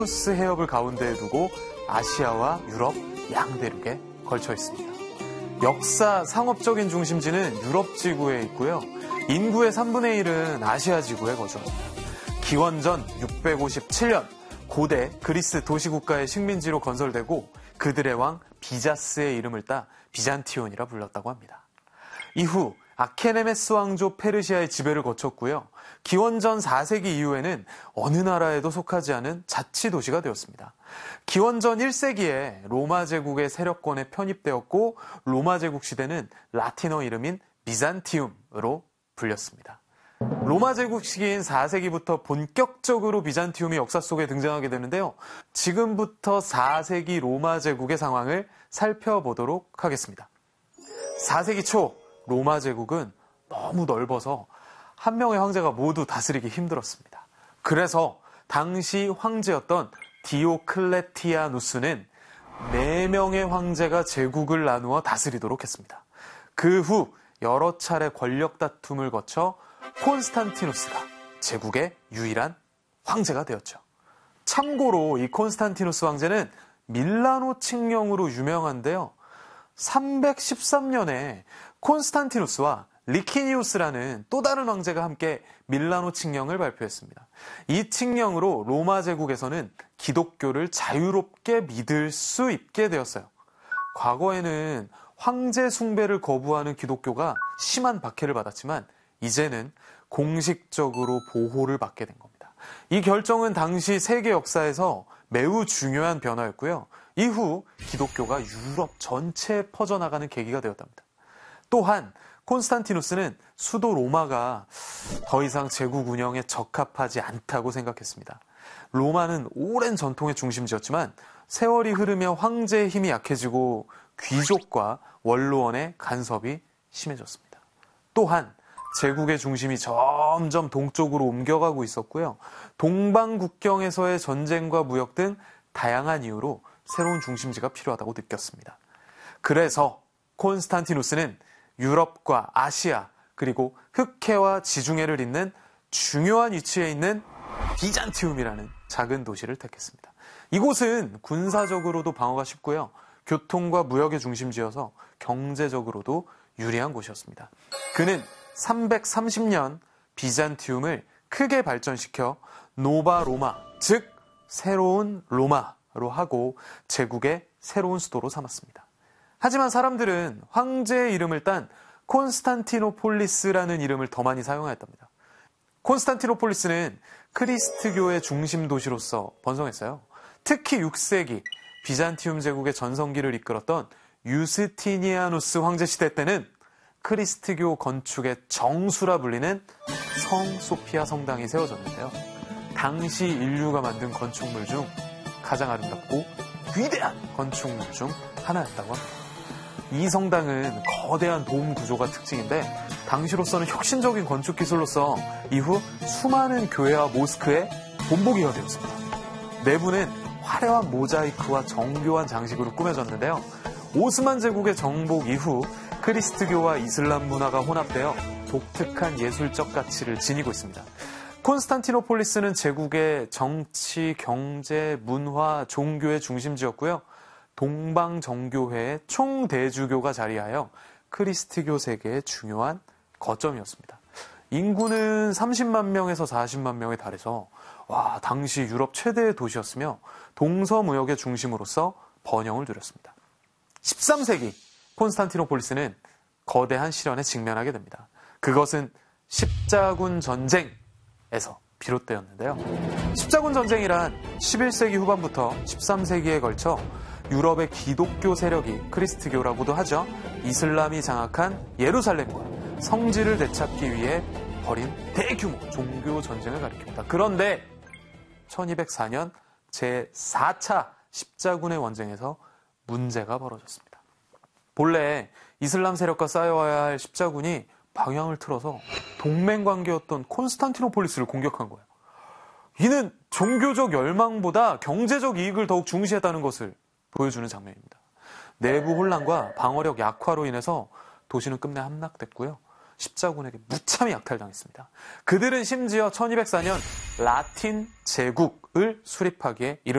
코스 해협을 가운데에 두고 아시아와 유럽 양대륙에 걸쳐 있습니다. 역사 상업적인 중심지는 유럽 지구에 있고요. 인구의 3분의 1은 아시아 지구에 거주합니다. 기원전 657년 고대 그리스 도시국가의 식민지로 건설되고 그들의 왕 비자스의 이름을 따 비잔티온이라 불렸다고 합니다. 이후 아케네메스 왕조 페르시아의 지배를 거쳤고요. 기원전 4세기 이후에는 어느 나라에도 속하지 않은 자치도시가 되었습니다. 기원전 1세기에 로마 제국의 세력권에 편입되었고 로마 제국 시대는 라틴어 이름인 비잔티움으로 불렸습니다. 로마 제국 시기인 4세기부터 본격적으로 비잔티움이 역사 속에 등장하게 되는데요. 지금부터 4세기 로마 제국의 상황을 살펴보도록 하겠습니다. 4세기 초 로마 제국은 너무 넓어서 한 명의 황제가 모두 다스리기 힘들었습니다. 그래서 당시 황제였던 디오클레티아누스는 4명의 황제가 제국을 나누어 다스리도록 했습니다. 그 후 여러 차례 권력 다툼을 거쳐 콘스탄티누스가 제국의 유일한 황제가 되었죠. 참고로 이 콘스탄티누스 황제는 밀라노 칙령으로 유명한데요. 313년에 콘스탄티누스와 리키니우스라는 또 다른 황제가 함께 밀라노 칙령을 발표했습니다. 이 칙령으로 로마 제국에서는 기독교를 자유롭게 믿을 수 있게 되었어요. 과거에는 황제 숭배를 거부하는 기독교가 심한 박해를 받았지만 이제는 공식적으로 보호를 받게 된 겁니다. 이 결정은 당시 세계 역사에서 매우 중요한 변화였고요. 이후 기독교가 유럽 전체에 퍼져나가는 계기가 되었답니다. 또한 콘스탄티누스는 수도 로마가 더 이상 제국 운영에 적합하지 않다고 생각했습니다. 로마는 오랜 전통의 중심지였지만 세월이 흐르며 황제의 힘이 약해지고 귀족과 원로원의 간섭이 심해졌습니다. 또한 제국의 중심이 점점 동쪽으로 옮겨가고 있었고요. 동방 국경에서의 전쟁과 무역 등 다양한 이유로 새로운 중심지가 필요하다고 느꼈습니다. 그래서 콘스탄티누스는 유럽과 아시아 그리고 흑해와 지중해를 잇는 중요한 위치에 있는 비잔티움이라는 작은 도시를 택했습니다. 이곳은 군사적으로도 방어가 쉽고요. 교통과 무역의 중심지여서 경제적으로도 유리한 곳이었습니다. 그는 330년 비잔티움을 크게 발전시켜 노바 로마, 즉 새로운 로마로 하고 제국의 새로운 수도로 삼았습니다. 하지만 사람들은 황제의 이름을 딴 콘스탄티노폴리스라는 이름을 더 많이 사용하였답니다. 콘스탄티노폴리스는 크리스트교의 중심 도시로서 번성했어요. 특히 6세기 비잔티움 제국의 전성기를 이끌었던 유스티니아누스 황제 시대 때는 크리스트교 건축의 정수라 불리는 성 소피아 성당이 세워졌는데요. 당시 인류가 만든 건축물 중 가장 아름답고 위대한 건축물 중 하나였다고 합니다. 이 성당은 거대한 돔 구조가 특징인데 당시로서는 혁신적인 건축 기술로서 이후 수많은 교회와 모스크의 본보기가 되었습니다. 내부는 화려한 모자이크와 정교한 장식으로 꾸며졌는데요. 오스만 제국의 정복 이후 크리스트교와 이슬람 문화가 혼합되어 독특한 예술적 가치를 지니고 있습니다. 콘스탄티노폴리스는 제국의 정치, 경제, 문화, 종교의 중심지였고요. 동방정교회의 총대주교가 자리하여 크리스트교 세계의 중요한 거점이었습니다. 인구는 30만 명에서 40만 명에 달해서 당시 유럽 최대의 도시였으며 동서무역의 중심으로서 번영을 누렸습니다. 13세기 콘스탄티노폴리스는 거대한 시련에 직면하게 됩니다. 그것은 십자군 전쟁에서 비롯되었는데요. 십자군 전쟁이란 11세기 후반부터 13세기에 걸쳐 유럽의 기독교 세력이 크리스트교라고도 하죠. 이슬람이 장악한 예루살렘과 성지를 되찾기 위해 벌인 대규모 종교 전쟁을 가리킵니다. 그런데 1204년 제4차 십자군의 원쟁에서 문제가 벌어졌습니다. 본래 이슬람 세력과 싸워야 할 십자군이 방향을 틀어서 동맹관계였던 콘스탄티노폴리스를 공격한 거예요. 이는 종교적 열망보다 경제적 이익을 더욱 중시했다는 것을 보여주는 장면입니다. 내부 혼란과 방어력 약화로 인해서 도시는 끝내 함락됐고요. 십자군에게 무참히 약탈당했습니다. 그들은 심지어 1204년 라틴 제국을 수립하기에 이른